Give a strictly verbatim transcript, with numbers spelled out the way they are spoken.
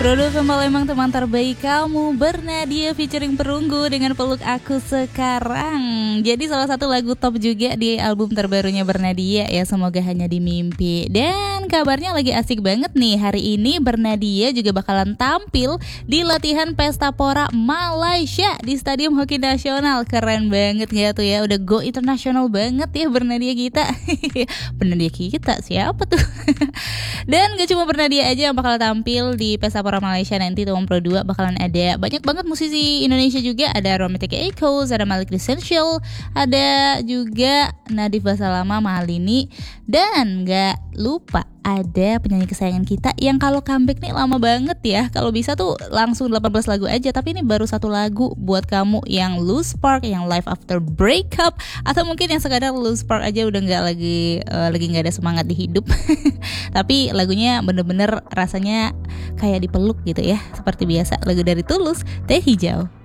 Produser Palembang, teman terbaik kamu, Bernadia featuring Perunggu dengan Peluk Aku Sekarang. Jadi salah satu lagu top juga di album terbarunya Bernadia ya, Semoga Hanya di Mimpi. Dan kabarnya lagi asik banget nih, hari ini Bernadia juga bakalan tampil di latihan Pesta Pora Malaysia di Stadium Hoki Nasional. Keren banget gak tuh ya, udah go internasional banget ya Bernadia kita. Bernadia kita siapa tuh? Dan gak cuma Bernadia aja yang bakal tampil di Pesta Pora Malaysia nanti tahun dua ribu dua puluh dua. Bakalan ada banyak banget musisi Indonesia juga. Ada Romantic Echoes, ada Malik Essential, ada juga Nadif Basalama, Mahalini. Dan gak lupa ada penyanyi kesayangan kita yang kalau comeback nih lama banget ya. Kalau bisa tuh langsung delapan belas lagu aja, tapi ini baru satu lagu buat kamu yang lose spark, yang life after breakup, atau mungkin yang sekadar lose spark aja udah gak lagi uh, lagi gak ada semangat di hidup. Tapi lagunya bener-bener rasanya kayak dipeluk gitu ya. Seperti biasa, lagu dari Tulus, Teh Hijau.